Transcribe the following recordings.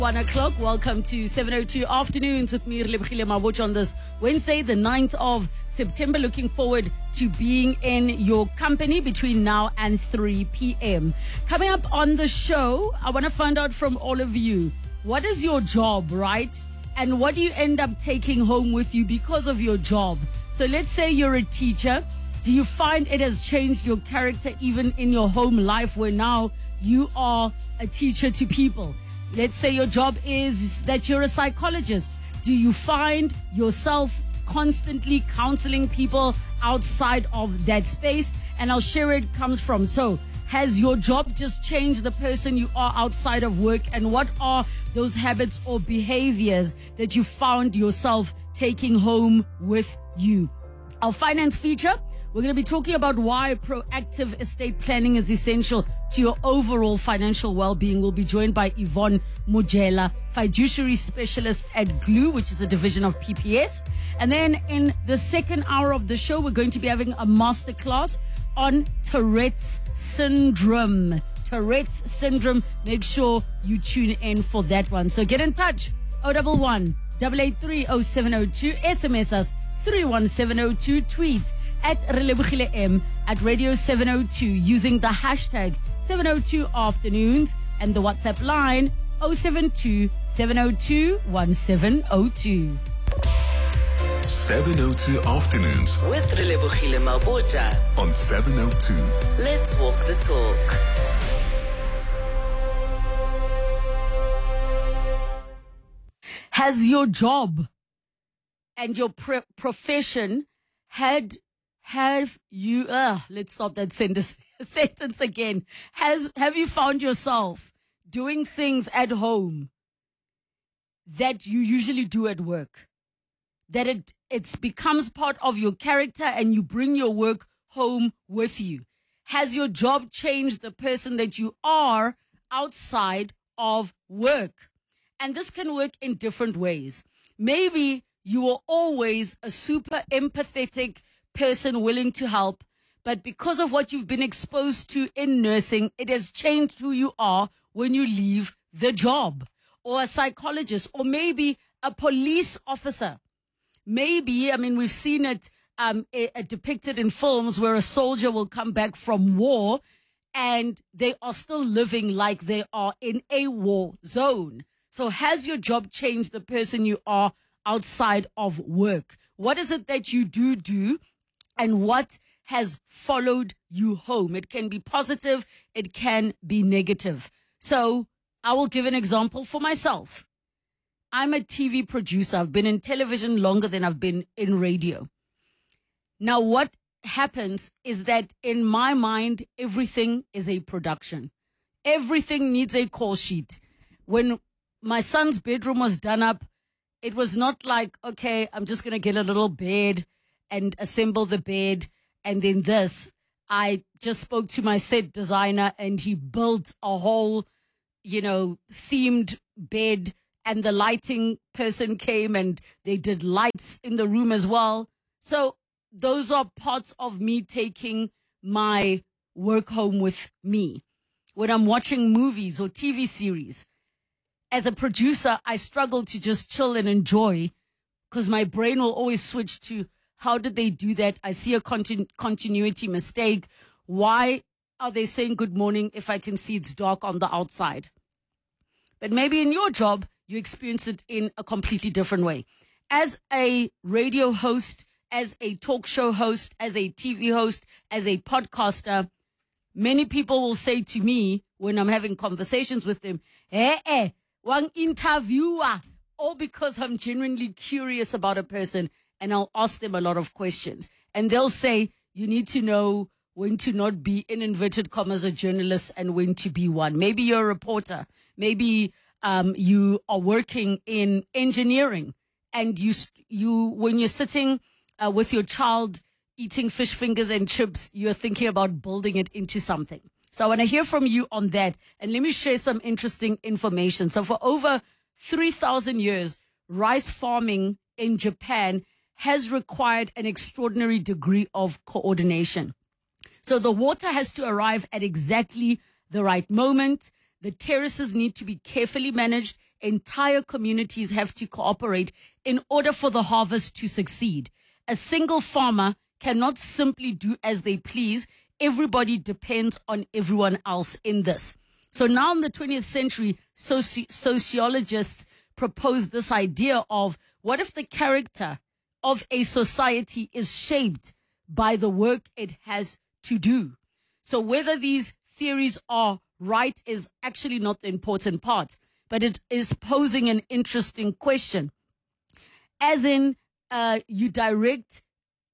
1 o'clock. Welcome to 7:02 Afternoons with me, Relebogile Mabotja, on this Wednesday, the 9th of September. Looking forward to being in your company between now and 3 p.m. Coming up on the show, I want to find out from all of you, what is your job, right? And what do you end up taking home with you because of your job? So let's say you're a teacher. Do you find it has changed your character even in your home life, where now you are a teacher to people? Let's say your job is that you're a psychologist. Do you find yourself constantly counseling people outside of that space? And I'll share where it comes from. So, has your job just changed the person you are outside of work? And what are those habits or behaviors that you found yourself taking home with you? Our finance feature, we're going to be talking about why proactive estate planning is essential to your overall financial well-being. We'll be joined by Yvonne Mojela, fiduciary specialist at Glue, which is a division of PPS. And then in the second hour of the show, we're going to be having a masterclass on Tourette's syndrome. Tourette's syndrome. Make sure you tune in for that one. So get in touch. 011 883 0702. SMS us 31702. Tweet at Relebogile M, at Radio 702, using the hashtag 702 Afternoons, and the WhatsApp line 072 702 1702. 702 Afternoons with Relebogile Mabotja on 702. Let's walk the talk. Has your job and your profession have you, let's stop that sentence again. Have you found yourself doing things at home that you usually do at work? That it becomes part of your character and you bring your work home with you? Has your job changed the person that you are outside of work? And this can work in different ways. Maybe you were always a super empathetic person willing to help, but because of what you've been exposed to in nursing, it has changed who you are when you leave the job. Or a psychologist, or maybe a police officer. Maybe, we've seen it depicted in films where a soldier will come back from war and they are still living like they are in a war zone. So has your job changed the person you are outside of work? What is it that you do? And what has followed you home? It can be positive. It can be negative. So I will give an example for myself. I'm a TV producer. I've been in television longer than I've been in radio. Now, what happens is that in my mind, everything is a production. Everything needs a call sheet. When my son's bedroom was done up, it was not like, okay, I'm just going to get a little bed and assemble the bed, and then this. I just spoke to my set designer and he built a whole, themed bed, and the lighting person came and they did lights in the room as well. So those are parts of me taking my work home with me. When I'm watching movies or TV series, as a producer, I struggle to just chill and enjoy, because my brain will always switch to, how did they do that? I see a continuity mistake. Why are they saying good morning if I can see it's dark on the outside? But maybe in your job, you experience it in a completely different way. As a radio host, as a talk show host, as a TV host, as a podcaster, many people will say to me when I'm having conversations with them, one interviewer, all because I'm genuinely curious about a person, and I'll ask them a lot of questions. And they'll say, you need to know when to not be, in inverted commas, a journalist and when to be one. Maybe you're a reporter. Maybe you are working in engineering, and you when you're sitting with your child eating fish fingers and chips, you're thinking about building it into something. So I want to hear from you on that. And let me share some interesting information. So for over 3,000 years, rice farming in Japan has required an extraordinary degree of coordination. So the water has to arrive at exactly the right moment. The terraces need to be carefully managed. entire communities have to cooperate in order for the harvest to succeed. A single farmer cannot simply do as they please. Everybody depends on everyone else in this. So now in the 20th century, sociologists propose this idea of what if the character of a society is shaped by the work it has to do? So whether these theories are right is actually not the important part, but it is posing an interesting question. As in, you direct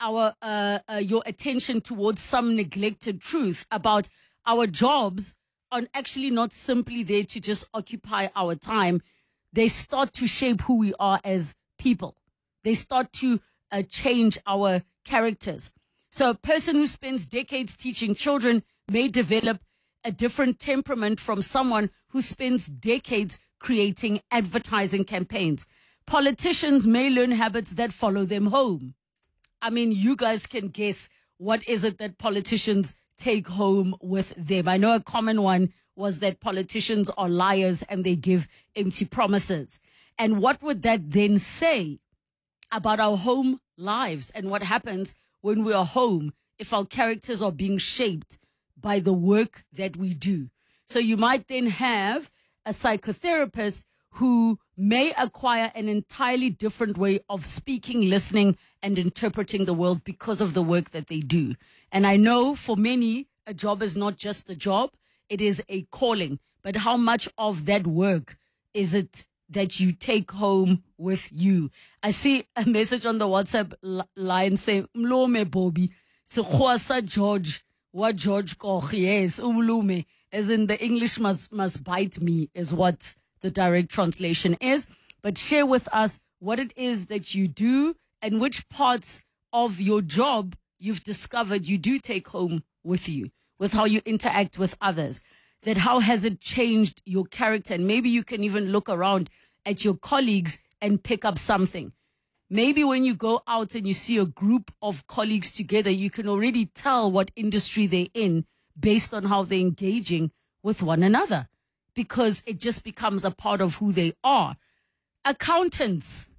your attention towards some neglected truth about our jobs are actually not simply there to just occupy our time. They start to shape who we are as people. They start to change our characters. So a person who spends decades teaching children may develop a different temperament from someone who spends decades creating advertising campaigns. Politicians may learn habits that follow them home. I mean, you guys can guess what is it that politicians take home with them. I know a common one was that politicians are liars and they give empty promises. And what would that then say about our home lives and what happens when we are home if our characters are being shaped by the work that we do? So you might then have a psychotherapist who may acquire an entirely different way of speaking, listening, and interpreting the world because of the work that they do. And I know for many, a job is not just a job, it is a calling. But how much of that work is it that you take home with you? I see a message on the WhatsApp line saying, Mlome Bobby, Sekhuasa George, what George Koch, yes, Umlume, as in the English must bite me, is what the direct translation is. But share with us what it is that you do and which parts of your job you've discovered you do take home with you, with how you interact with others. That how has it changed your character? And maybe you can even look around at your colleagues and pick up something. Maybe when you go out and you see a group of colleagues together, you can already tell what industry they're in based on how they're engaging with one another, because it just becomes a part of who they are. Accountants,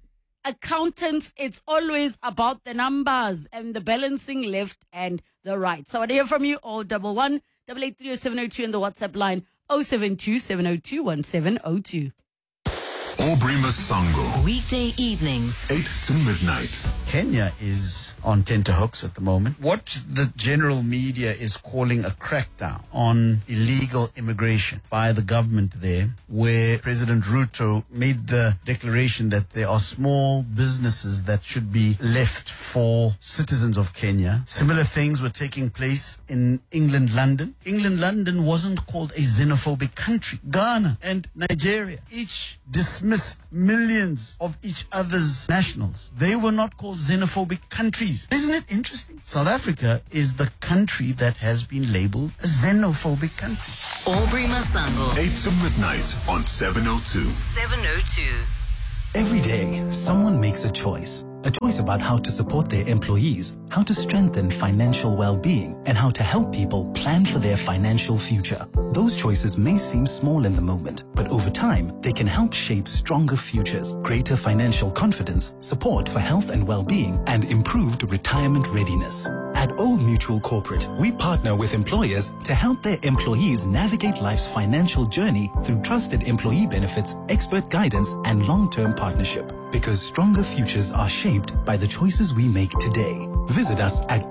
it's always about the numbers and the balancing left and the right. So I want to hear from you, 011 883 0702 in the WhatsApp line 072 702 1702. Aubrey Masango, Weekday evenings. 8 to midnight. Kenya is on tenterhooks at the moment. What the general media is calling a crackdown on illegal immigration by the government there, where President Ruto made the declaration that there are small businesses that should be left for citizens of Kenya. Similar things were taking place in England, London. England, London wasn't called a xenophobic country. Ghana and Nigeria each dismissed millions of each other's nationals. They were not called xenophobic countries. Isn't it interesting? South Africa is the country that has been labeled a xenophobic country. Aubrey Masango. 8 to midnight on 702. 702. Every day, someone makes a choice. A choice about how to support their employees, how to strengthen financial well-being, and how to help people plan for their financial future. Those choices may seem small in the moment, but over time, they can help shape stronger futures, greater financial confidence, support for health and well-being, and improved retirement readiness. At Old Mutual Corporate, we partner with employers to help their employees navigate life's financial journey through trusted employee benefits, expert guidance, and long-term partnership. Because stronger futures are shaped by the choices we make today. Visit us at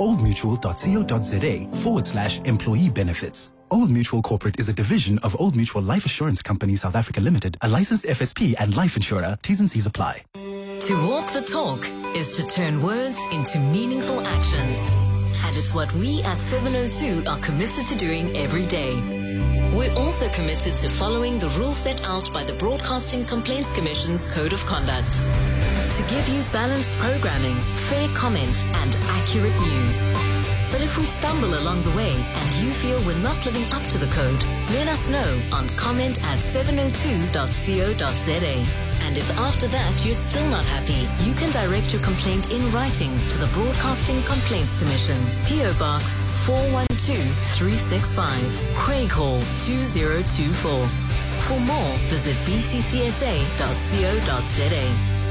oldmutual.co.za/employee benefits. Old Mutual Corporate is a division of Old Mutual Life Assurance Company South Africa Limited, a licensed FSP and life insurer. T's and C's apply. To walk the talk is to turn words into meaningful actions. And it's what we at 702 are committed to doing every day. We're also committed to following the rules set out by the Broadcasting Complaints Commission's Code of Conduct. To give you balanced programming, fair comment, and accurate news. But if we stumble along the way and you feel we're not living up to the code, let us know on comment@702.co.za. And if after that you're still not happy, you can direct your complaint in writing to the Broadcasting Complaints Commission, PO Box 412365, Craig Hall 2024. For more, visit bccsa.co.za.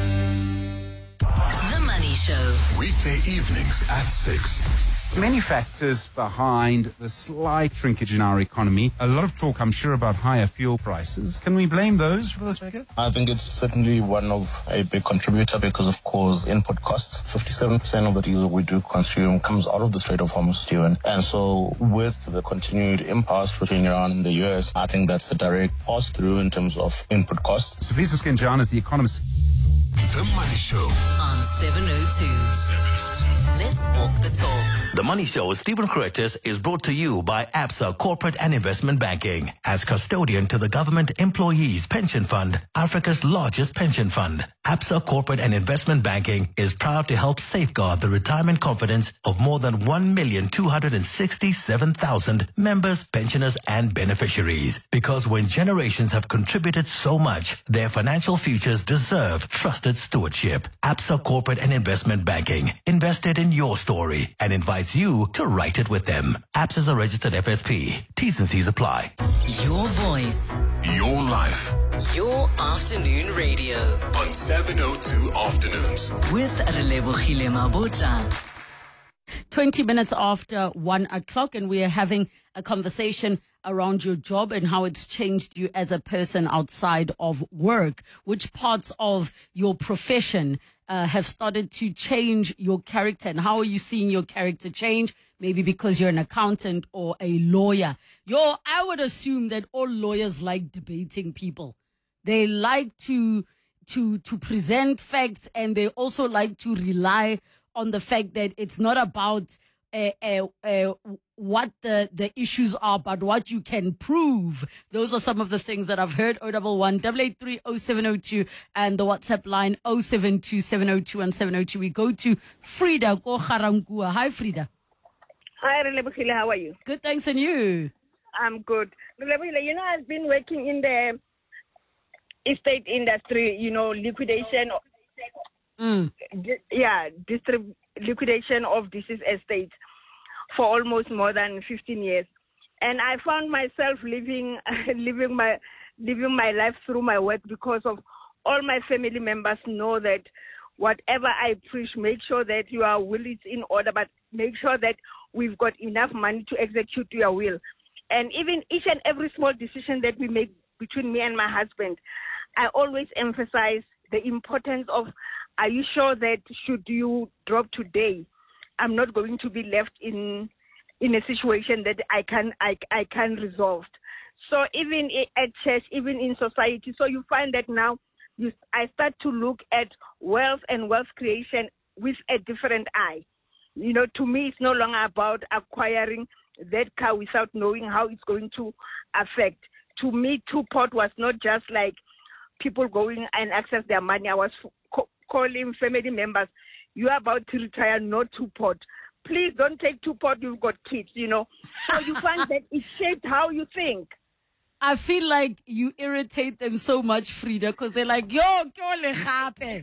The Money Show. Weekday evenings at 6. Many factors behind the slight shrinkage in our economy. A lot of talk, I'm sure, about higher fuel prices. Can we blame those for this figure? I think it's certainly one of a big contributor because, of course, input costs. 57% of the diesel we do consume comes out of the Strait of Hormuz, Stephen. And so with the continued impasse between Iran and the US, I think that's a direct pass-through in terms of input costs. Sophiso Skenjana is the economist. The Money Show On 702. Let's walk the talk. The Money Show with Stephen Curtis is brought to you by ABSA Corporate and Investment Banking. As custodian to the Government Employees Pension Fund, Africa's largest pension fund, ABSA Corporate and Investment Banking is proud to help safeguard the retirement confidence of more than 1,267,000 members, pensioners, and beneficiaries. Because when generations have contributed so much, their financial futures deserve trusted stewardship. ABSA Corporate and Investment Banking invested in your story and invites you to write it with them. ABSA is a registered FSP. T's and C's apply. Your voice. Your life Your afternoon radio. on 702 Afternoons. With Relebogile Mabota. 20 minutes after 1 o'clock, and we are having a conversation around your job and how it's changed you as a person outside of work. Which parts of your profession have started to change your character, and how are you seeing your character change? Maybe because you're an accountant or a lawyer. I would assume that all lawyers like debating people. They like to present facts, and they also like to rely on the fact that it's not about what the issues are, but what you can prove. Those are some of the things that I've heard. 011-883-0702 and the WhatsApp line 072-702-1702. We go to Frida Go Garangua. Hi, Frida. Hi, Relebogile. How are you? Good, thanks, and you? I'm good. Relebogile, I've been working in the estate industry, liquidation. Liquidation of deceased estates for almost more than 15 years, and I found myself living my life through my work because of all my family members know that whatever I preach, make sure that your will is in order, but make sure that we've got enough money to execute your will. And even each and every small decision that we make between me and my husband, I always emphasize the importance of, are you sure that should you drop today, I'm not going to be left in a situation that I can resolve. So even at church, even in society, so you find that now I start to look at wealth and wealth creation with a different eye. To me, it's no longer about acquiring that car without knowing how it's going to affect. To me, Two-Pot was not just like people going and access their money. I was calling family members, you are about to retire, not Two-Pot. Please don't take Two-Pot, you've got kids, So you find that it shaped how you think. I feel like you irritate them so much, Frida, because they're like, yo, kyo le gape?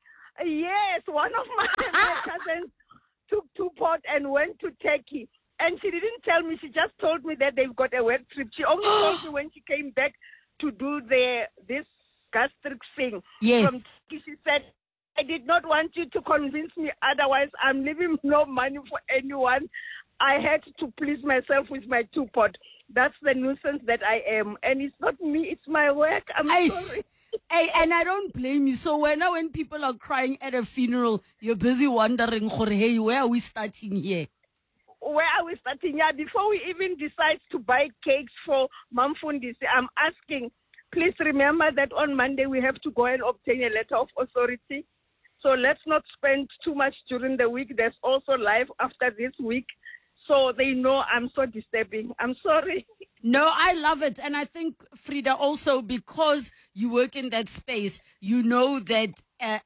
Yes, one of my cousins took Two-Pot and went to Turkey. And she didn't tell me, she just told me that they've got a work trip. She only told me when she came back to do this gastric thing. Yes. From Turkey, she said, I did not want you to convince me, otherwise I'm leaving no money for anyone. I had to please myself with my Two-Pot. That's the nuisance that I am. And it's not me, it's my work. I'm sorry. Hey, and I don't blame you. So when people are crying at a funeral, you're busy wondering, hey, where are we starting here? Where are we starting? Yeah, before we even decide to buy cakes for Mamfundisi, I'm asking, please remember that on Monday we have to go and obtain a letter of authority. So let's not spend too much during the week. There's also life after this week. So they know I'm so disturbing. I'm sorry. No, I love it. And I think, Frida, also because you work in that space, you know that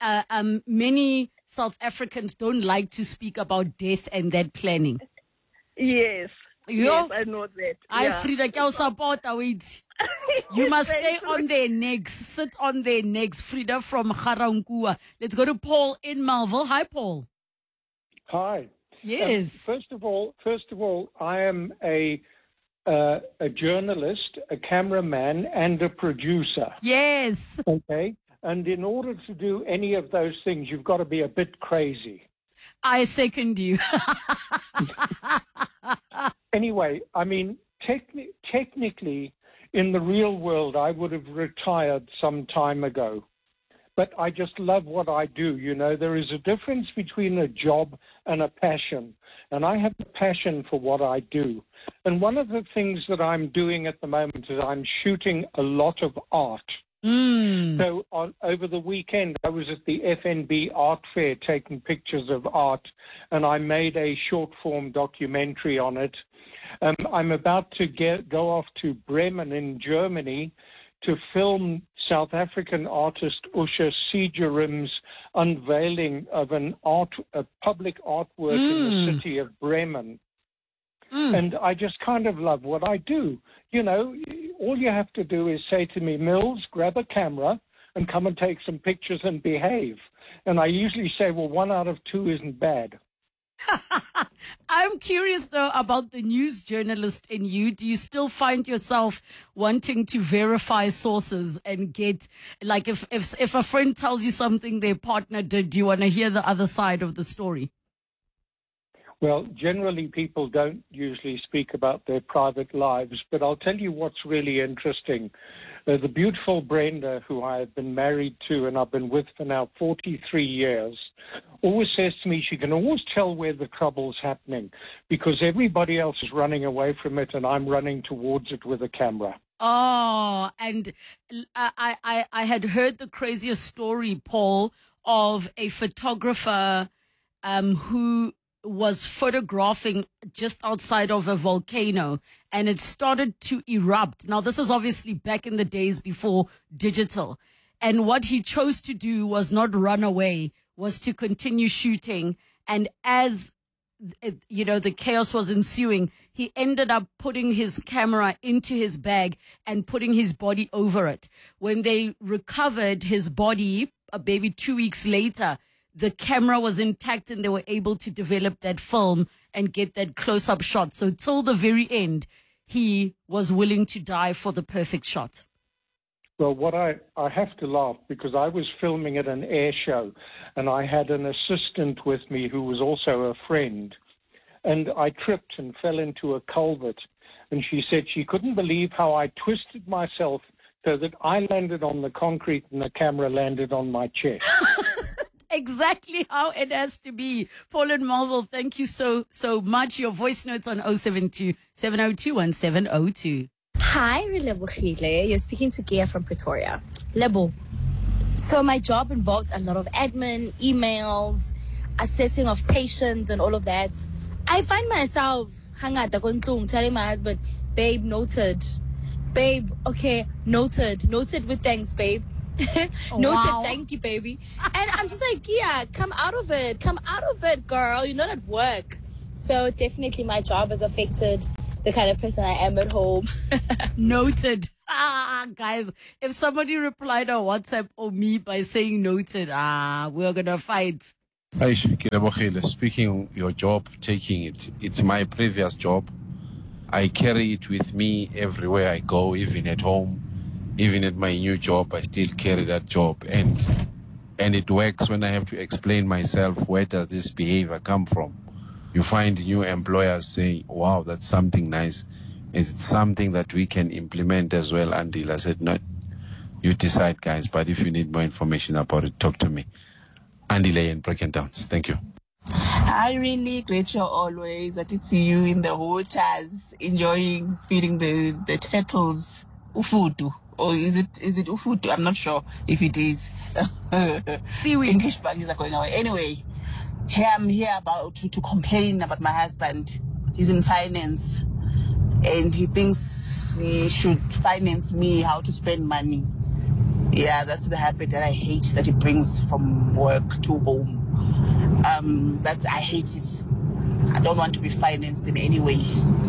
many South Africans don't like to speak about death and that planning. Yes. Yes, I know that. I, Frida, can support wait. You must stay on their necks, sit on their necks. Frida from Garangua. Let's go to Paul in Melville. Hi, Paul. Hi. Yes. First of all, I am a a journalist, a cameraman, and a producer. Yes. Okay? And in order to do any of those things, you've got to be a bit crazy. I second you. Anyway, I mean, technically, in the real world, I would have retired some time ago. But I just love what I do. You know, there is a difference between a job and a passion. And I have a passion for what I do. And one of the things that I'm doing at the moment is I'm shooting a lot of art. So over the weekend, I was at the FNB Art Fair taking pictures of art, and I made a short-form documentary on it. I'm about to go off to Bremen in Germany to film South African artist Usha Segerum's unveiling of a public artwork in the city of Bremen. And I just kind of love what I do. You know, all you have to do is say to me, Mills, grab a camera and come and take some pictures and behave. And I usually say, well, 1 out of 2 isn't bad. I'm curious, though, about the news journalist in you. Do you still find yourself wanting to verify sources and get, like, if a friend tells you something their partner did, do you want to hear the other side of the story? Well, generally people don't usually speak about their private lives, but I'll tell you what's really interesting. The beautiful Brenda, who I have been married to and I've been with for now 43 years, always says to me she can always tell where the trouble's happening because everybody else is running away from it and I'm running towards it with a camera. Oh, and I had heard the craziest story, Paul, of a photographer who was photographing just outside of a volcano and it started to erupt. Now, this is obviously back in the days before digital. And what he chose to do was not run away, was to continue shooting. And as, you know, the chaos was ensuing, he ended up putting his camera into his bag and putting his body over it. When they recovered his body, maybe 2 weeks later, the camera was intact and they were able to develop that film and get that close-up shot. So till the very end, he was willing to die for the perfect shot. Well, what I have to laugh because I was filming at an air show and I had an assistant with me who was also a friend. And I tripped and fell into a culvert. And she said she couldn't believe how I twisted myself so that I landed on the concrete and the camera landed on my chest. Exactly how it has to be. Paul and Marvel, thank you so much. Your voice notes on 072-702-1702. Hi, Relebohile. You're speaking to Gia from Pretoria. Lebo. So my job involves a lot of admin, emails, assessing of patients and all of that. I find myself telling my husband, babe, noted. Babe, okay, noted. Noted with thanks, babe. Noted, wow. Thank you, baby. And I'm just like, yeah, come out of it, girl. You're not at work. So definitely my job has affected the kind of person I am at home. Noted. Guys, if somebody replied on WhatsApp or me by saying noted, we're gonna fight. Hi, speaking of your job, taking it, it's my previous job. I carry it with me everywhere I go, even at home. Even at my new job, I still carry that job. And it works when I have to explain myself, where does this behavior come from? You find new employers saying, wow, that's something nice. Is it something that we can implement as well? Andile, I said, no, you decide, guys. But if you need more information about it, talk to me. Andile and Bracken Downs. Thank you. I really great show always. I did see you in the waters, enjoying feeding the turtles ufudu. Or is it ufudu? I'm not sure if it is. Seaweed. English buddies are going away. Anyway, I'm here about to complain about my husband. He's in finance, and he thinks he should finance me how to spend money. Yeah, that's the habit that I hate that he brings from work to home. I hate it. I don't want to be financed in any way.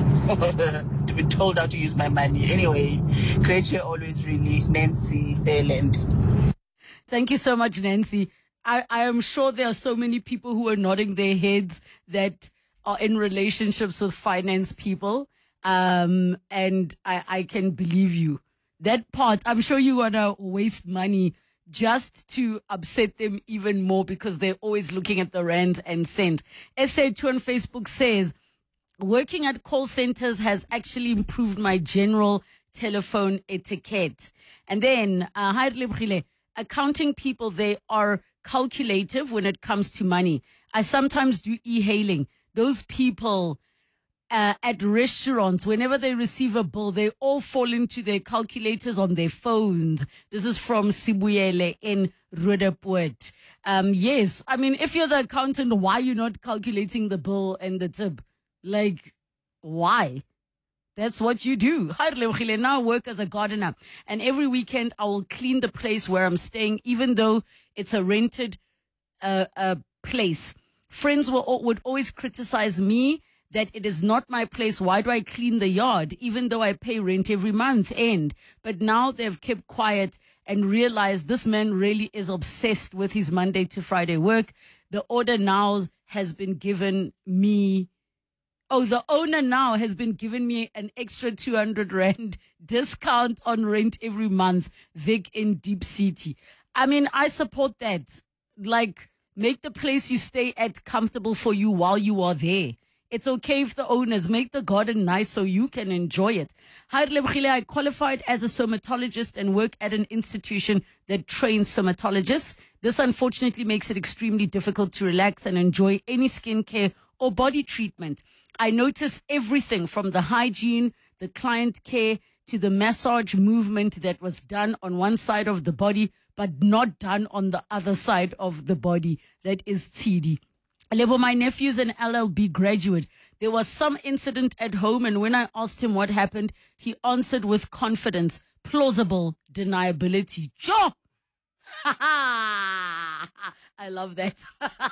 To be told how to use my money. Anyway, great show always, really. Nancy Fairland. Thank you so much, Nancy. I am sure there are so many people who are nodding their heads that are in relationships with finance people. And I can believe you. That part, I'm sure you're going to waste money just to upset them even more because they're always looking at the rand and cent. SA2 on Facebook says, working at call centers has actually improved my general telephone etiquette. And then, accounting people, they are calculative when it comes to money. I sometimes do e-hailing. Those people at restaurants, whenever they receive a bill, they all fall into their calculators on their phones. This is from Sibuyele in Roodepoort. Yes, I mean, if you're the accountant, why are you not calculating the bill and the tip? Like, why? That's what you do. Now I work as a gardener, and every weekend I will clean the place where I'm staying, even though it's a rented place. Friends would always criticize me that it is not my place. Why do I clean the yard, even though I pay rent every month end? But now they've kept quiet and realized this man really is obsessed with his Monday to Friday work. The owner now has been given me an extra 200 Rand discount on rent every month. Vic in Deep City. I mean, I support that. Like, make the place you stay at comfortable for you while you are there. It's okay if the owners make the garden nice so you can enjoy it. I qualified as a somatologist and work at an institution that trains somatologists. This unfortunately makes it extremely difficult to relax and enjoy any skincare or body treatment. I notice everything from the hygiene, the client care, to the massage movement that was done on one side of the body, but not done on the other side of the body. That is TD. My nephew's an LLB graduate. There was some incident at home, and when I asked him what happened, he answered with confidence, plausible deniability. Sure. I love that.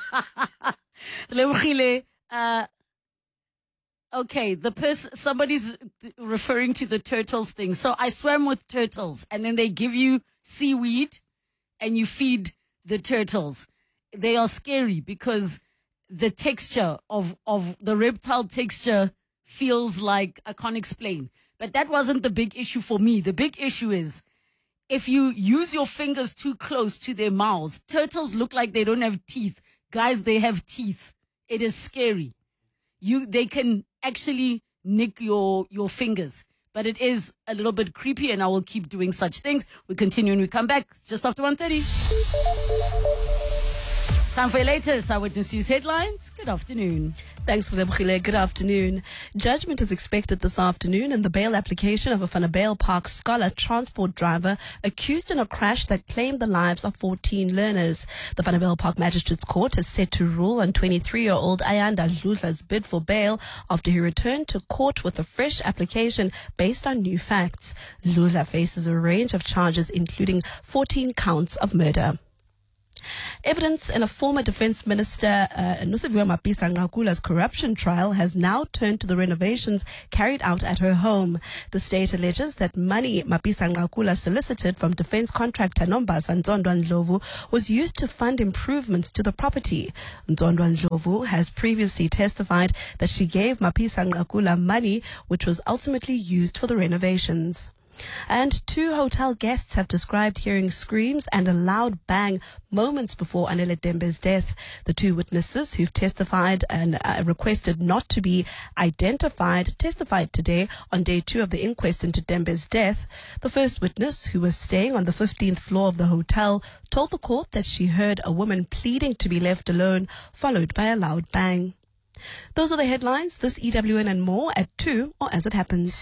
Okay, somebody's referring to the turtles thing. So I swam with turtles, and then they give you seaweed and you feed the turtles. They are scary because the texture of the reptile texture feels like, I can't explain. But that wasn't the big issue for me. The big issue is if you use your fingers too close to their mouths. Turtles look like they don't have teeth. Guys, they have teeth. It is scary. They can actually nick your fingers. But it is a little bit creepy, and I will keep doing such things. We continue when we come back just after 1:30. Time for your latest Eyewitness News headlines. Good afternoon. Thanks, Rebkhile. Good afternoon. Judgment is expected this afternoon in the bail application of a Vanderbijl Park Scholar transport driver accused in a crash that claimed the lives of 14 learners. The Vanderbijl Park Magistrates Court is set to rule on 23-year-old Ayanda Dludla's bid for bail after he returned to court with a fresh application based on new facts. Dludla faces a range of charges, including 14 counts of murder. Evidence in a former Defense Minister Nosiviwe Mapisa-Nqakula's corruption trial has now turned to the renovations carried out at her home. The state alleges that money Mapisa-Nqakula solicited from defense contractor Nombasa Nzondwa Ndlovu was used to fund improvements to the property. Nzondwa Ndlovu has previously testified that she gave Mapisa-Nqakula money which was ultimately used for the renovations. And 2 hotel guests have described hearing screams and a loud bang moments before Anele Dembe's death. The 2 witnesses who've testified and requested not to be identified testified today on day 2 of the inquest into Dembe's death. The first witness, who was staying on the 15th floor of the hotel, told the court that she heard a woman pleading to be left alone, followed by a loud bang. Those are the headlines. This EWN and more at 2 or as it happens.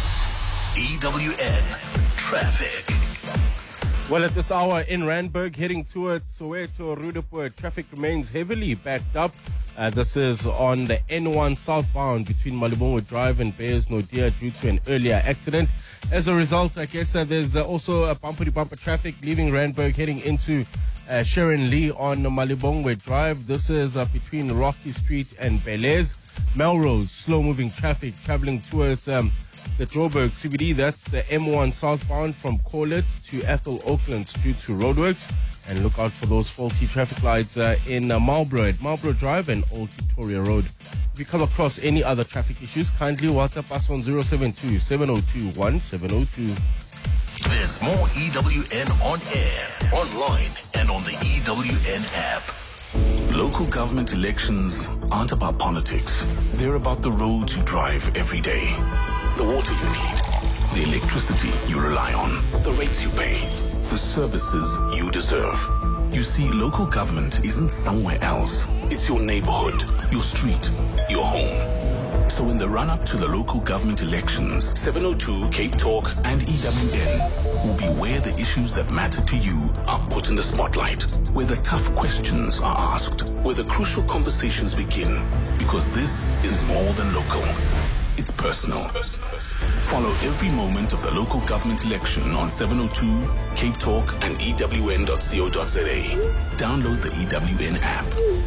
EWN Traffic. Well, at this hour in Randburg, heading towards Soweto, Roodepoort, traffic remains heavily backed up. This is on the N1 southbound between Malibongwe Drive and Beyers Naudé due to an earlier accident. As a result, I guess there's also a bumper-to-bumper traffic leaving Randburg heading into Sharon Lee on Malibongwe Drive. This is between Rocky Street and Belaise. Melrose, slow-moving traffic traveling towards the Joburg CBD. That's the M1 southbound from Corlett to Ethel Oaklands due to roadworks. And look out for those faulty traffic lights in Marlborough at Marlborough Drive and Old Victoria Road. If you come across any other traffic issues, kindly WhatsApp us on 072 702 1702. There's more EWN on air, online, and on the EWN app. Local government elections aren't about politics. They're about the roads you drive every day, the water you need, the electricity you rely on, the rates you pay, the services you deserve. You see, local government isn't somewhere else. It's your neighborhood, your street, your home. So in the run-up to the local government elections, 702, Cape Talk, and EWN will be where the issues that matter to you are put in the spotlight, where the tough questions are asked, where the crucial conversations begin, because this is more than local. It's personal. Follow every moment of the local government election on 702, Cape Talk, and EWN.co.za. Download the EWN app.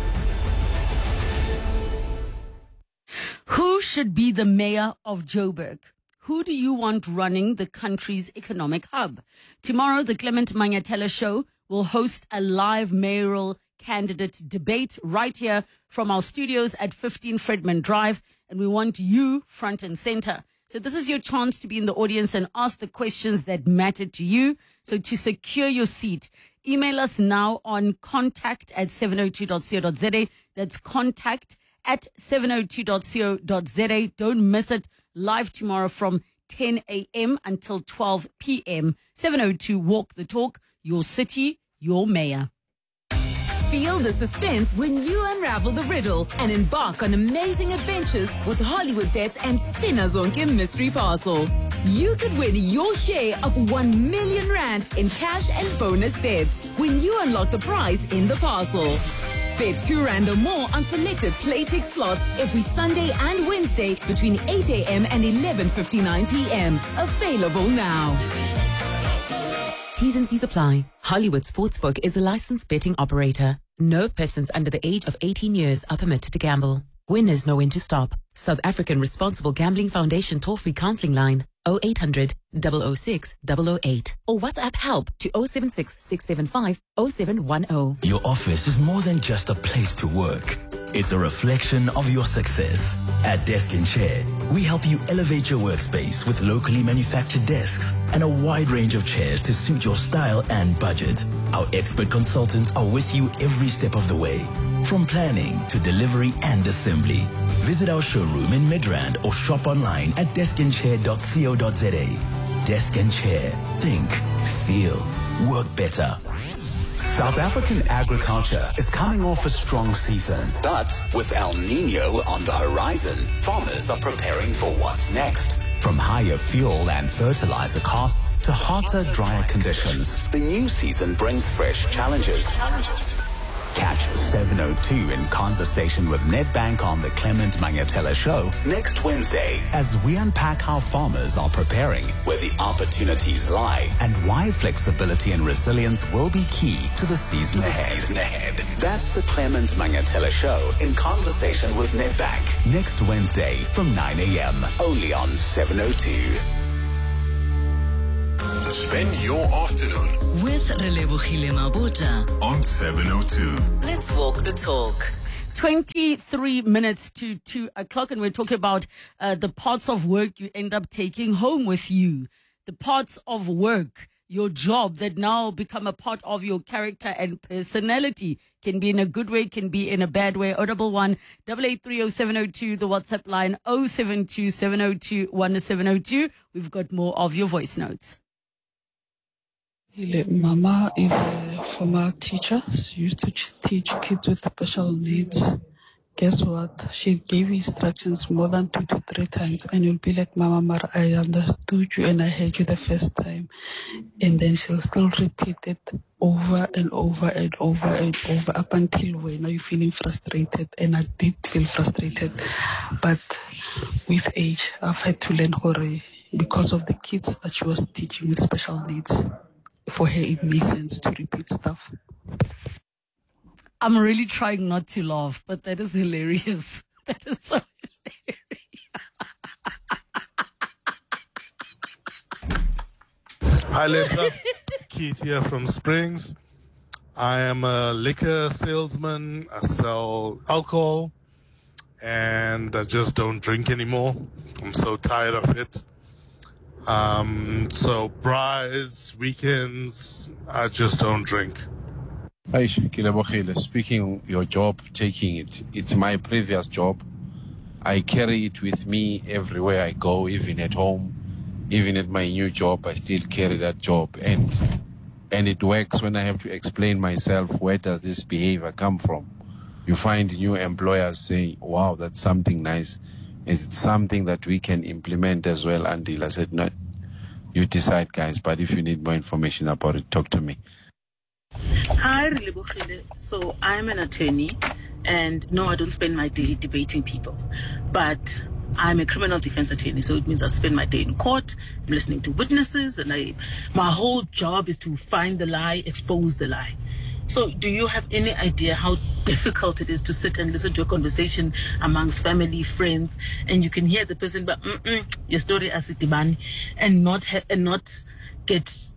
Who should be the mayor of Joburg? Who do you want running the country's economic hub? Tomorrow, the Clement Mangatela Show will host a live mayoral candidate debate right here from our studios at 15 Fredman Drive, and we want you front and center. So this is your chance to be in the audience and ask the questions that matter to you. So to secure your seat, email us now on contact@702.co.za. That's contact@702.co.za. Don't miss it. Live tomorrow from 10 a.m. until 12 p.m. 702 Walk the Talk, your city, your mayor. Feel the suspense when you unravel the riddle and embark on amazing adventures with Hollywood Bets and Spinner Zonke Mystery Parcel. You could win your share of 1 million rand in cash and bonus bets when you unlock the prize in the parcel. Bet 2 rand or more on selected Playtech slots every Sunday and Wednesday between 8 a.m. and 11:59 p.m. Available now. T's and C's apply. Hollywood Sportsbook is a licensed betting operator. No persons under the age of 18 years are permitted to gamble. Winners know when to stop. South African Responsible Gambling Foundation toll-free counseling line 0800 006 008 or WhatsApp help to 076 675 0710. Your office is more than just a place to work. It's a reflection of your success. At Desk and Chair, we help you elevate your workspace with locally manufactured desks and a wide range of chairs to suit your style and budget. Our expert consultants are with you every step of the way, from planning to delivery and assembly. Visit our showroom in Midrand or shop online at deskandchair.co.za. Desk and Chair. Think, feel, work better. South African agriculture is coming off a strong season, but with El Nino on the horizon, farmers are preparing for what's next. From higher fuel and fertilizer costs to hotter, drier conditions, the new season brings fresh challenges. Catch 702 in conversation with Nedbank on the Clement Mangatela Show next Wednesday as we unpack how farmers are preparing, where the opportunities lie, and why flexibility and resilience will be key to the season ahead. That's the Clement Mangatela Show in conversation with Nedbank next Wednesday from 9 a.m. only on 702. Spend your afternoon with Relebogile Mabota on 702. Let's walk the talk. 23 minutes to 2 o'clock, and we're talking about the parts of work you end up taking home with you. The parts of work, your job that now become a part of your character and personality. Can be in a good way, can be in a bad way. 011 883 0702, the WhatsApp line 072 702 1702. We've got more of your voice notes. Mama is a former teacher. She used to teach kids with special needs. Guess what? She gave instructions more than 2 to 3 times, and you'll be like, Mama Mar, I understood you and I heard you the first time. And then she'll still repeat it over and over and over and over up until when you're feeling frustrated. And I did feel frustrated. But with age, I've had to learn Hori because of the kids that she was teaching with special needs. For her, it makes sense to repeat stuff. I'm really trying not to laugh, but that is hilarious. That is so hilarious. Hi, Lisa. Keith here from Springs. I am a liquor salesman. I sell alcohol. and I just don't drink anymore. I'm so tired of it. So braais, weekends, I just don't drink. Hi, Kilebokhile. Speaking your job, taking it. It's my previous job. I carry it with me everywhere I go, even at home, even at my new job. I still carry that job, and it works when I have to explain myself. Where does this behavior come from? You find new employers saying, "Wow, that's something nice. Is it something that we can implement as well?" Until I said, "No, you decide, guys. But if you need more information about it, talk to me." Hi, Relebokhile. So I'm an attorney, and no, I don't spend my day debating people, but I'm a criminal defense attorney, so it means I spend my day in court, I'm listening to witnesses, and my whole job is to find the lie, expose the lie. So do you have any idea how difficult it is to sit and listen to a conversation amongst family, friends, and you can hear the person, but your story as it and not get,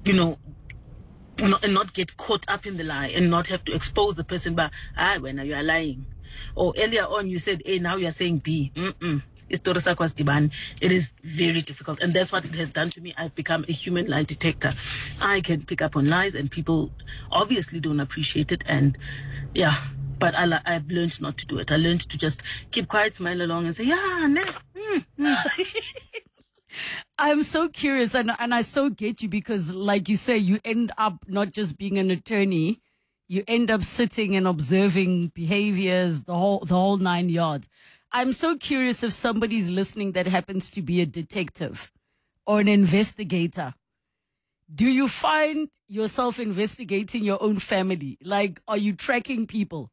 and not get caught up in the lie and not have to expose the person, but when you are lying. Or earlier on you said A, now you are saying B. It is very difficult, and that's what it has done to me. I've become a human lie detector. I can pick up on lies, and people obviously don't appreciate it, and but I've learned not to do it. I learned to just keep quiet, smile along, and say, I'm so curious, and I so get you, because like you say, you end up not just being an attorney, you end up sitting and observing behaviors, the whole 9 yards. I'm so curious if somebody's listening that happens to be a detective or an investigator. Do you find yourself investigating your own family? Like, are you tracking people?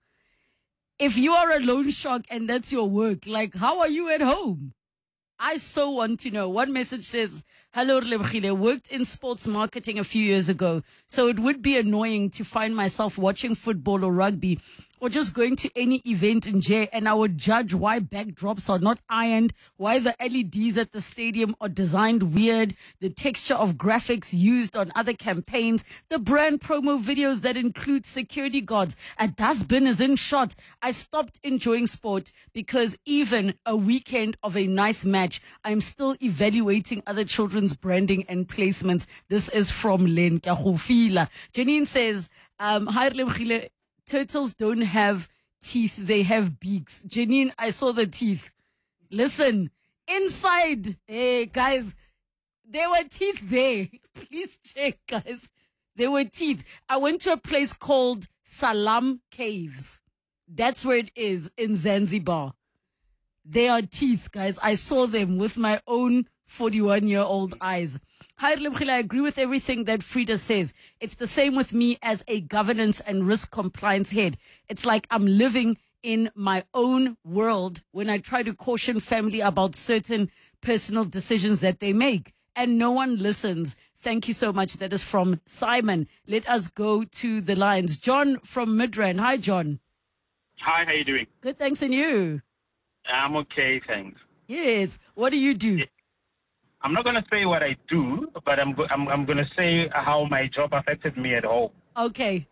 If you are a loan shark and that's your work, like, how are you at home? I so want to know. One message says, "Hello, Relebokhile, worked in sports marketing a few years ago, so it would be annoying to find myself watching football or rugby or just going to any event in J, and I would judge why backdrops are not ironed, why the LEDs at the stadium are designed weird, the texture of graphics used on other campaigns, the brand promo videos that include security guards, a dustbin is in shot. I stopped enjoying sport because even a weekend of a nice match, I'm still evaluating other children's branding and placements." This is from Len Kahufila. Janine says, "Hi, Relebokhile, turtles don't have teeth, they have beaks." Janine, I saw the teeth. Listen, inside, hey, guys, there were teeth there. Please check, guys. There were teeth. I went to a place called Salam Caves. That's where it is, in Zanzibar. There are teeth, guys. I saw them with my own 41-year-old eyes. Hi, Relebokhile, I agree with everything that Frida says. It's the same with me as a governance and risk compliance head. It's like I'm living in my own world when I try to caution family about certain personal decisions that they make, and no one listens. Thank you so much. That is from Simon. Let us go to the lines. John from Midrand. Hi, John. Hi, how you doing? Good, thanks, and you? I'm okay, thanks. Yes. What do you do? I'm not going to say what I do, but I'm going to say how my job affected me at home. Okay.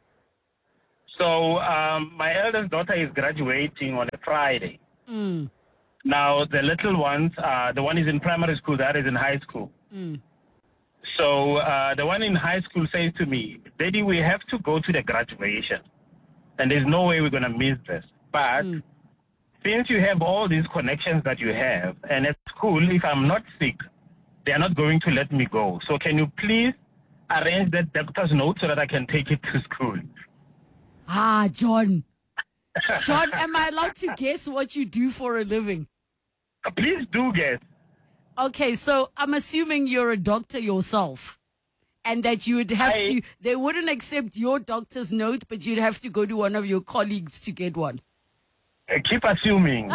So my eldest daughter is graduating on a Friday. Mm. Now, the little ones, the one is in primary school, the other is in high school. Mm. So the one in high school says to me, "Daddy, we have to go to the graduation, and there's no way we're going to miss this. But since you have all these connections that you have, and at school, if I'm not sick, they are not going to let me go. So can you please arrange that doctor's note so that I can take it to school?" John. John, am I allowed to guess what you do for a living? Please do guess. Okay, so I'm assuming you're a doctor yourself, and that you would have to, they wouldn't accept your doctor's note, but you'd have to go to one of your colleagues to get one. Keep assuming.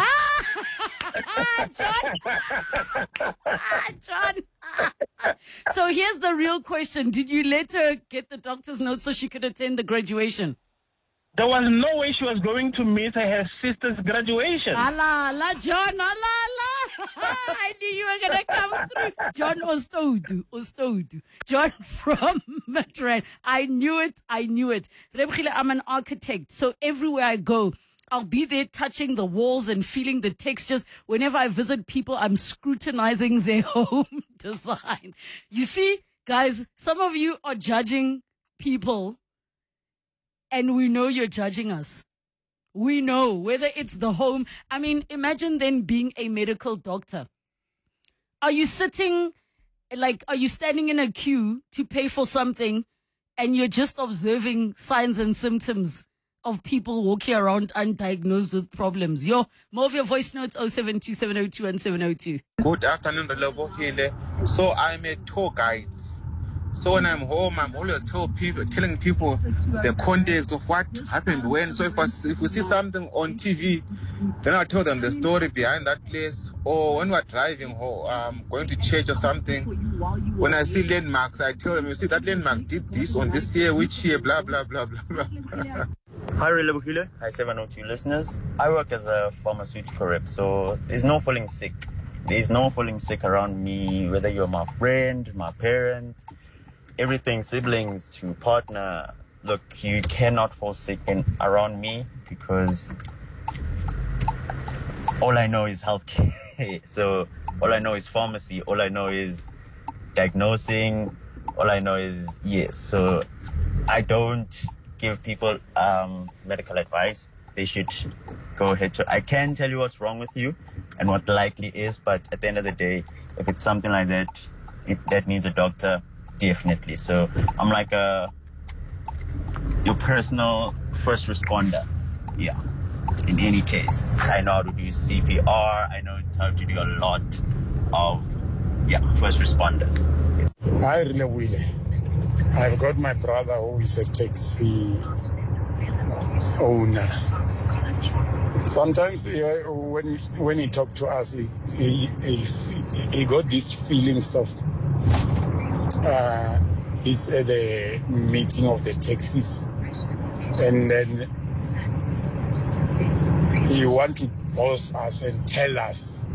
John. So here's the real question. Did you let her get the doctor's note so she could attend the graduation? There was no way she was going to miss her sister's graduation. Allah, John, Allah. I knew you were going to come through. John Ostodu. John from Midrand. I knew it. Relebokhile, I'm an architect. So everywhere I go, I'll be there touching the walls and feeling the textures. Whenever I visit people, I'm scrutinizing their home design. You see, guys, some of you are judging people, and we know you're judging us. We know whether it's the home. I mean, imagine then being a medical doctor. Are you standing in a queue to pay for something and you're just observing signs and symptoms of people walking around undiagnosed with problems? More of your voice notes, 0727021702. Good afternoon, Relebohile. So I'm a tour guide. So when I'm home, I'm always telling people the context of what happened when. So if we see something on TV, then I tell them the story behind that place. Or when we're driving home, going to church or something, when I see landmarks, I tell them, you see that landmark did this on this year, which year, blah, blah, blah, blah, blah. Hi, Relebohile. Hi, 702 listeners. I work as a pharmaceutical rep, so there's no falling sick. There's no falling sick around me, whether you're my friend, my parent, everything, siblings to partner. Look, you cannot fall sick around me because all I know is healthcare. So all I know is pharmacy. All I know is diagnosing. All I know is yes. So I don't give people medical advice. They should go ahead. I can tell you what's wrong with you and what likely is, but at the end of the day, if it's something like that, that needs a doctor. Definitely. So I'm like your personal first responder. Yeah. In any case, I know how to do CPR. I know how to do a lot of first responders. Hi, Relebohile. I've got my brother who is a taxi owner. Sometimes when he talked to us, he got these feelings of it's at the meeting of the taxis, and then he want to boss us and tell us,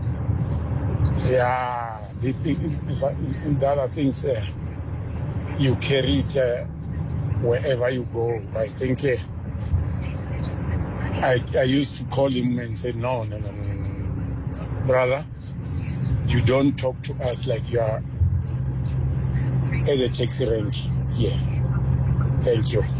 the other things you carry it wherever you go. I think I used to call him and say, no, brother, you don't talk to us like you are as a taxi range here. Thank you.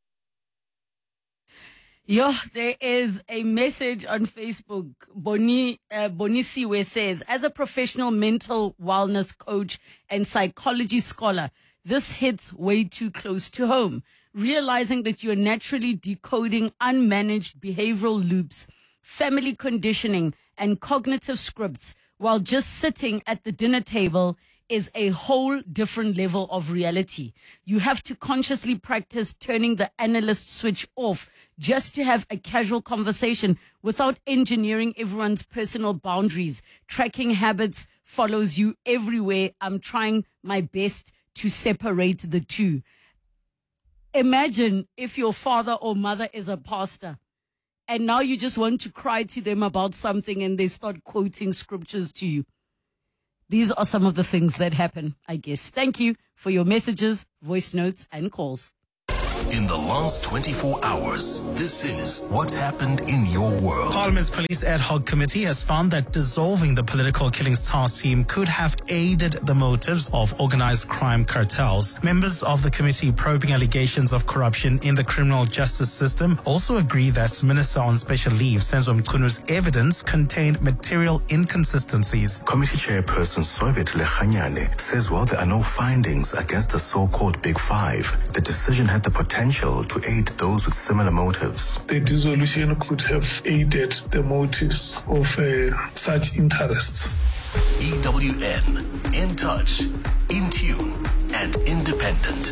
There is a message on Facebook. Bonisiwe says, as a professional mental wellness coach and psychology scholar, this hits way too close to home. Realizing that you're naturally decoding unmanaged behavioral loops, family conditioning, and cognitive scripts while just sitting at the dinner table is a whole different level of reality. You have to consciously practice turning the analyst switch off just to have a casual conversation without engineering everyone's personal boundaries. Tracking habits follows you everywhere. I'm trying my best to separate the two. Imagine if your father or mother is a pastor and now you just want to cry to them about something and they start quoting scriptures to you. These are some of the things that happen, I guess. Thank you for your messages, voice notes, and calls. In the last 24 hours, this is what's happened in your world. Parliament's Police Ad Hoc Committee has found that dissolving the Political Killings Task Team could have aided the motives of organized crime cartels. Members of the committee probing allegations of corruption in the criminal justice system also agree that Minister on Special Leave, Senzo Mkunu's evidence contained material inconsistencies. Committee Chairperson Soviet Lechanyane says while there are no findings against the so-called Big Five, the decision had the potential to aid those with similar motives. The dissolution could have aided the motives of such interests. EWN, in touch, in tune, and independent.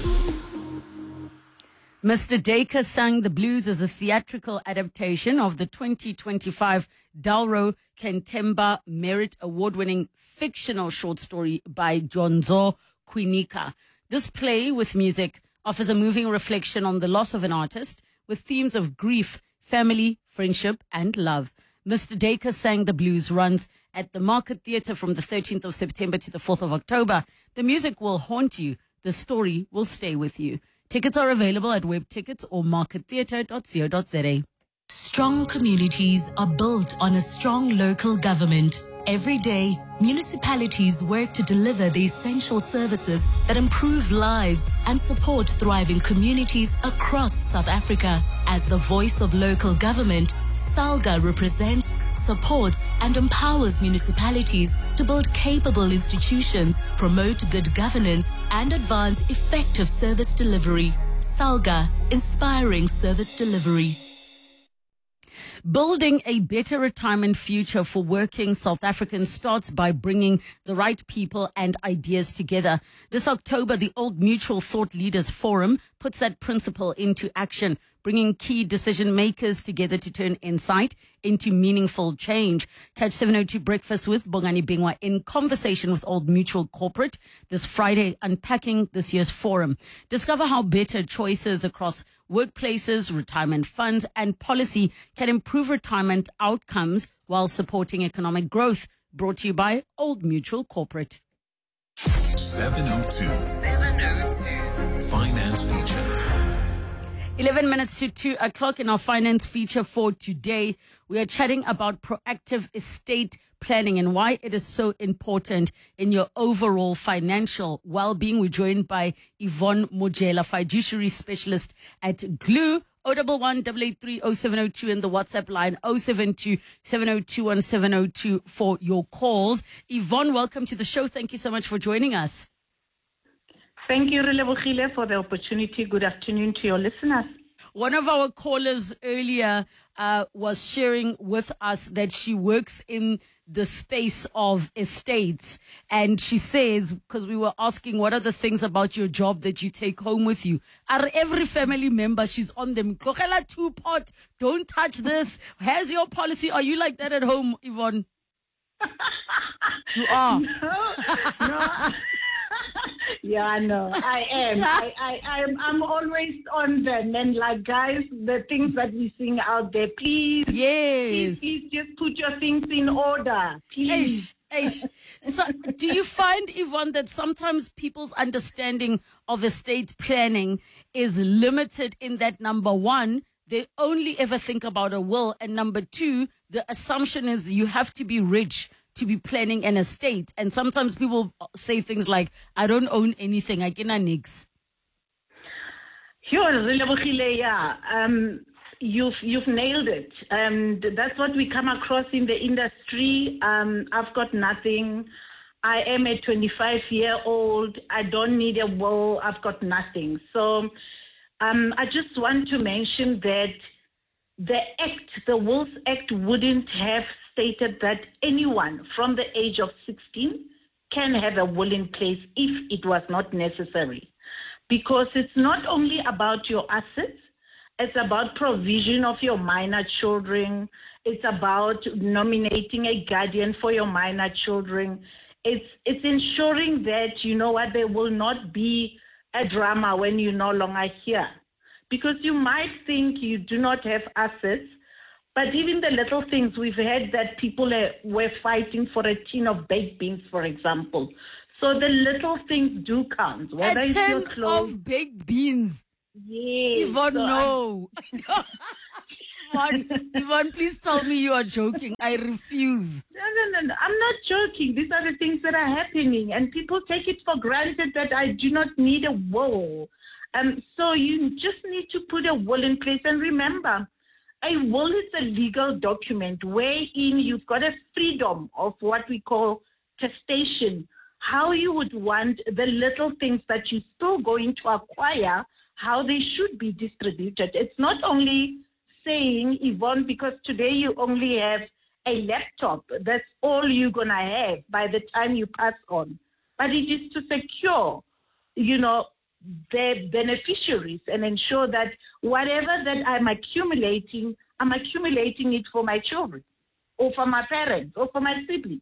Mr. Dacre Sang the Blues is a theatrical adaptation of the 2025 Dalro Kentemba Merit Award-winning fictional short story by Jonzo Kwinika. This play with music offers a moving reflection on the loss of an artist with themes of grief, family, friendship, and love. Mr. Dacre Sang the Blues runs at the Market Theatre from the 13th of September to the 4th of October. The music will haunt you. The story will stay with you. Tickets are available at WebTickets or markettheatre.co.za. Strong communities are built on a strong local government. Every day, municipalities work to deliver the essential services that improve lives and support thriving communities across South Africa. As the voice of local government, SALGA represents, supports, and empowers municipalities to build capable institutions, promote good governance, and advance effective service delivery. SALGA, inspiring service delivery. Building a better retirement future for working South Africans starts by bringing the right people and ideas together. This October, the Old Mutual Thought Leaders Forum puts that principle into action, bringing key decision makers together to turn insight into meaningful change. Catch 702 Breakfast with Bongani Bingwa in conversation with Old Mutual Corporate this Friday, unpacking this year's forum. Discover how better choices across workplaces, retirement funds, and policy can improve retirement outcomes while supporting economic growth. Brought to you by Old Mutual Corporate. 702 Finance Feature. 11 minutes to 2 o'clock in our finance feature for today. We are chatting about proactive estate planning and why it is so important in your overall financial well-being. We're joined by Yvonne Mojela, fiduciary specialist at Glue. 011-883-0702 and the WhatsApp line 072-702-1702 for your calls. Yvonne, welcome to the show. Thank you so much for joining us. Thank you, Relebohile, for the opportunity. Good afternoon to your listeners. One of our callers earlier was sharing with us that she works in the space of estates. And she says, because we were asking, what are the things about your job that you take home with you? Are every family member, she's on them. Kokela 2-pot, don't touch this. Here's your policy. Are you like that at home, Yvonne? You are. No. Yeah, no, I am. I'm always on them. And like, guys, the things that we sing out there, please. Yes. Please just put your things in order. Please. So, do you find, Yvonne, that sometimes people's understanding of estate planning is limited in that, number one, they only ever think about a will, and number two, the assumption is you have to be rich to be planning an estate? And sometimes people say things like, I don't own anything, I get nix. You've nailed it. That's what we come across in the industry. I've got nothing. I am a 25-year-old. I don't need a will. I've got nothing. So I just want to mention that the Wills Act wouldn't have stated that anyone from the age of 16 can have a will in place if it was not necessary. Because it's not only about your assets, it's about provision of your minor children. It's about nominating a guardian for your minor children. It's ensuring that, you know what, there will not be a drama when you're no longer here. Because you might think you do not have assets, but even the little things, we've heard that people were fighting for a tin of baked beans, for example. So the little things do count. Whether a it's tin your clothes, of baked beans. Yes. Yvonne, So no. Yvonne, please tell me you are joking. I refuse. No. I'm not joking. These are the things that are happening, and people take it for granted that I do not need a will. So you just need to put a will in place. And remember, a will is a legal document wherein you've got a freedom of what we call gestation, how you would want the little things that you're still going to acquire, how they should be distributed. It's not only saying, Yvonne, because today you only have a laptop, that's all you're going to have by the time you pass on. But it is to secure, the beneficiaries and ensure that whatever that I'm accumulating it for my children or for my parents or for my siblings.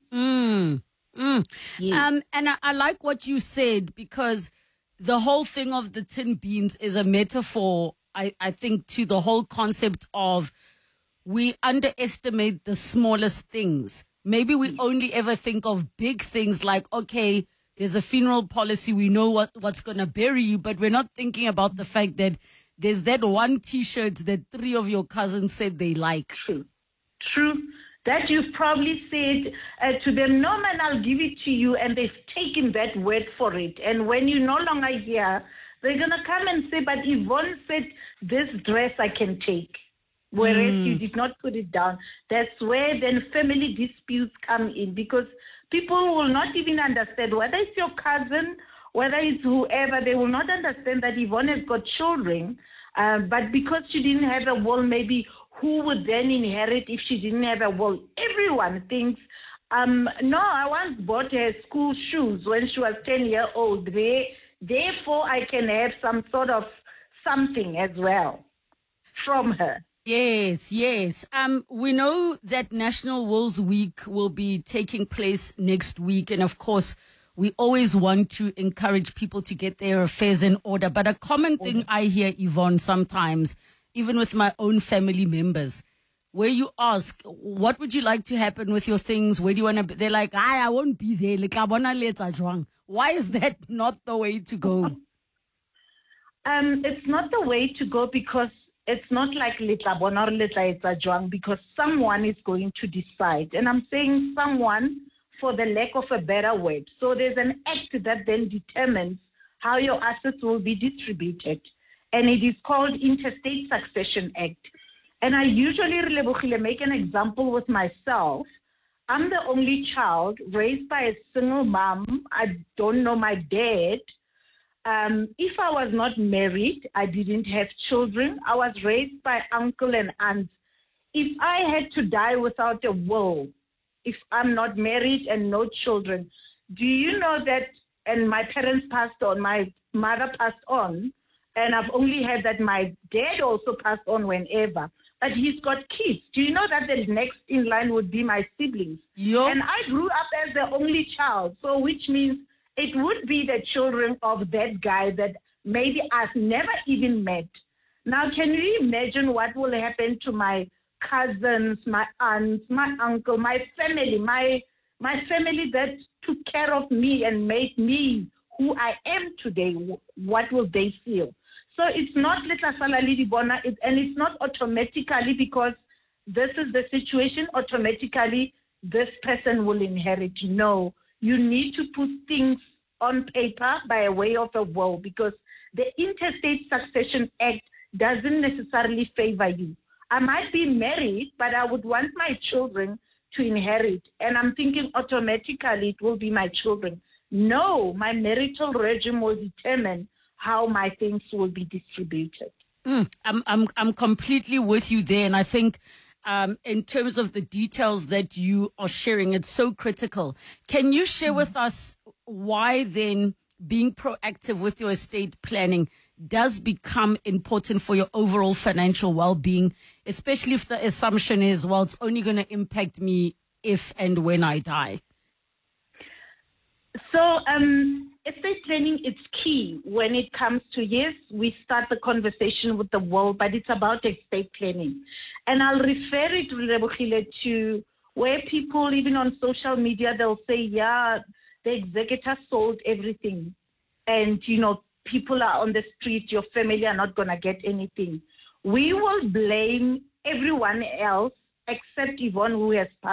Yes. And I like what you said, because the whole thing of the tin beans is a metaphor, I think, to the whole concept of we underestimate the smallest things. Maybe we only ever think of big things like, okay, there's a funeral policy, we know what's going to bury you, but we're not thinking about the fact that there's that one T-shirt that 3 of your cousins said they like. True. That you've probably said to them, no man, I'll give it to you, and they've taken that word for it. And when you're no longer here, they're going to come and say, but Yvonne said this dress I can take, whereas you did not put it down. That's where then family disputes come in, because people will not even understand, whether it's your cousin, whether it's whoever, they will not understand that Yvonne has got children, but because she didn't have a will, maybe who would then inherit if she didn't have a will? Everyone thinks, no, I once bought her school shoes when she was 10 years old. Therefore, I can have some sort of something as well from her. Yes. We know that National Wills Week will be taking place next week. And of course, we always want to encourage people to get their affairs in order. But a common thing I hear, Yvonne, sometimes, even with my own family members, where you ask, what would you like to happen with your things? Where do you want to be? They're like, I won't be there. Why is that not the way to go? It's not the way to go, because it's not like because someone is going to decide. And I'm saying someone for the lack of a better word. So there's an act that then determines how your assets will be distributed. And it is called Interstate Succession Act. And I usually make an example with myself. I'm the only child raised by a single mom. I don't know my dad. If I was not married, I didn't have children. I was raised by uncle and aunts. If I had to die without a will, if I'm not married and no children, do you know that, and my parents passed on, my mother passed on, and I've only heard that my dad also passed on whenever. But he's got kids. Do you know that the next in line would be my siblings? And I grew up as the only child, so which means it would be the children of that guy that maybe I've never even met. Now, can you imagine what will happen to my cousins, my aunts, my uncle, my family, my family that took care of me and made me who I am today? What will they feel? So it's not and it's not automatically because this is the situation, automatically this person will inherit. No, you need to put things on paper by way of a will, because the Interstate Succession Act doesn't necessarily favor you. I might be married, but I would want my children to inherit. And I'm thinking automatically it will be my children. No, my marital regime will determine how my things will be distributed. I'm completely with you there. And I think in terms of the details that you are sharing, it's so critical. Can you share with us why then being proactive with your estate planning does become important for your overall financial well-being, especially if the assumption is, well, it's only going to impact me if and when I die? So estate planning, it's key when it comes to, yes, we start the conversation with the will, but it's about estate planning. And I'll refer it to where people, even on social media, they'll say, yeah, the executor sold everything. And, you know, people are on the street, your family are not going to get anything. We will blame everyone else except Yvonne, who has passed